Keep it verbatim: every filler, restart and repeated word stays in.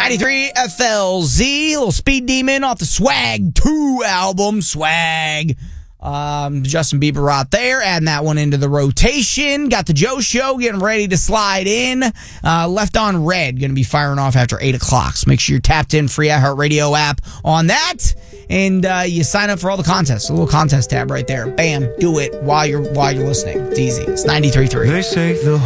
ninety-three F L Z, little Speed Demon off the Swag two album, Swag. Um, Justin Bieber out there, adding that one into the rotation. Got the Joe Show getting ready to slide in. Uh, Left on Red going to be firing off after eight o'clock. So make sure you're tapped in, free iHeartRadio app on that. And uh, you sign up for all the contests. A little contest tab right there. Bam, do it while you're while you're listening. It's easy. It's ninety-three point three. They say the